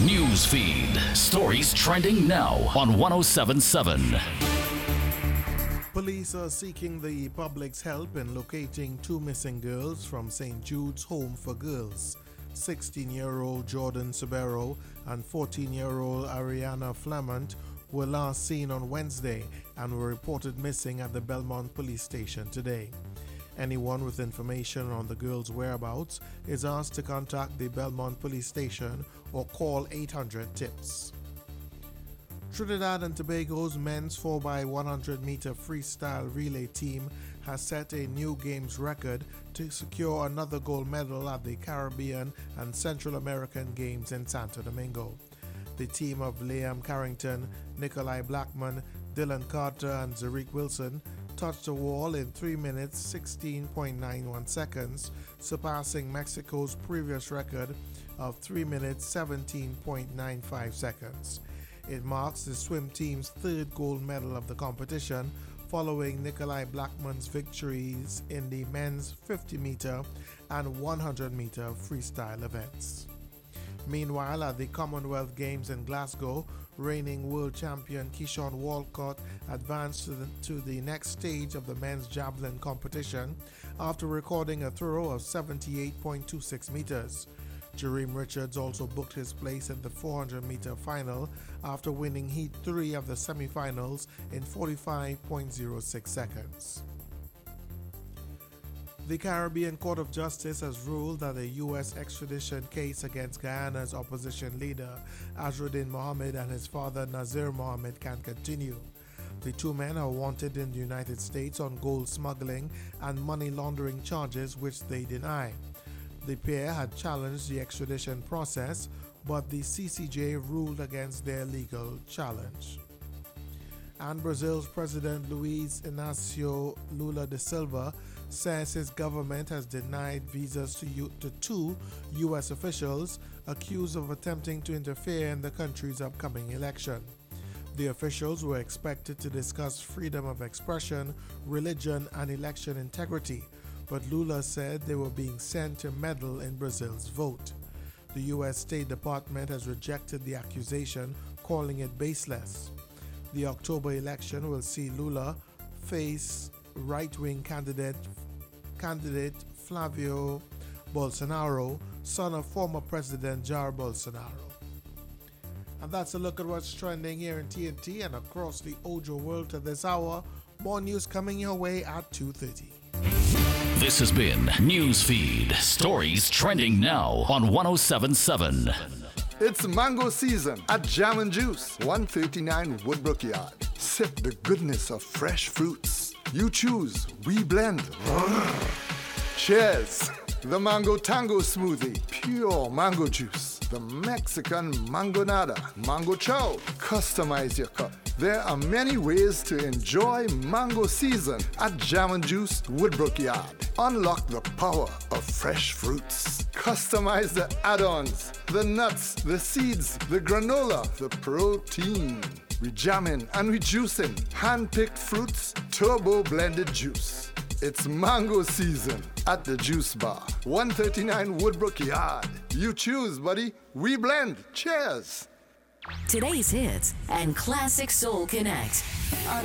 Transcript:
News feed. Stories trending now on 1077. Police are seeking the public's help in locating two missing girls from St. Jude's Home for Girls. 16-year-old Jordan Sabero and 14-year-old Ariana Flamant were last seen on Wednesday and were reported missing at the Belmont Police Station today. Anyone with information on the girls' whereabouts is asked to contact the Belmont Police Station or call 800-TIPS. Trinidad and Tobago's men's 4x100 meter freestyle relay team has set a new games record to secure another gold medal at the Caribbean and Central American Games in Santo Domingo. The team of Liam Carrington, Nikolai Blackman, Dylan Carter and Zariq Wilson touched the wall in 3 minutes 16.91 seconds, surpassing Mexico's previous record of 3 minutes 17.95 seconds. It marks the swim team's third gold medal of the competition, following Nikolai Blackman's victories in the men's 50-meter and 100-meter freestyle events. Meanwhile, at the Commonwealth Games in Glasgow, reigning world champion Keyshawn Walcott advanced to the next stage of the men's javelin competition after recording a throw of 78.26 meters. Jareem Richards also booked his place at the 400-meter final after winning Heat 3 of the semifinals in 45.06 seconds. The Caribbean Court of Justice has ruled that a U.S. extradition case against Guyana's opposition leader Azruddin Mohammed and his father Nazir Mohammed can continue. The two men are wanted in the United States on gold smuggling and money laundering charges, which they deny. The pair had challenged the extradition process, but the CCJ ruled against their legal challenge. And Brazil's President Luiz Inácio Lula da Silva says his government has denied visas to two U.S. officials accused of attempting to interfere in the country's upcoming election. The officials were expected to discuss freedom of expression, religion, and election integrity, but Lula said they were being sent to meddle in Brazil's vote. The U.S. State Department has rejected the accusation, calling it baseless. The October election will see Lula face right-wing candidate Flavio Bolsonaro, son of former President Jair Bolsonaro. And that's a look at what's trending here in TNT and across the Ojo world to this hour. More news coming your way at 2:30. This has been Newsfeed. Stories trending now on 1077. It's mango season at Jam and Juice, 139 Woodbrook Yard. Sip the goodness of fresh fruits. You choose, we blend. Cheers! The Mango Tango Smoothie, pure mango juice. The Mexican Mangonada, Mango Chow. Customize your cup. There are many ways to enjoy mango season at Jam and Juice, Woodbrook Yard. Unlock the power of fresh fruits. Customize the add-ons, the nuts, the seeds, the granola, the protein. We jamming and we juicing. Hand-picked fruits, turbo blended juice. It's mango season at the Juice Bar, 139 Woodbrook Yard. You choose, buddy. We blend. Cheers. Today's hits and Classic Soul Connect.